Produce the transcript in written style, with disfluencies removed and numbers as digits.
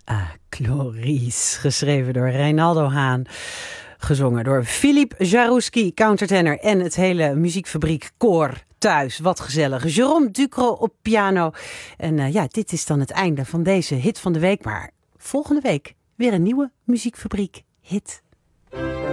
Clarice, geschreven door Reynaldo Haan. Gezongen door Philippe Jarouski, countertenor en het hele muziekfabriek koor thuis. Wat gezellig. Jérôme Ducro op piano. En dit is dan het einde van deze hit van de week. Maar volgende week weer een nieuwe muziekfabriek hit.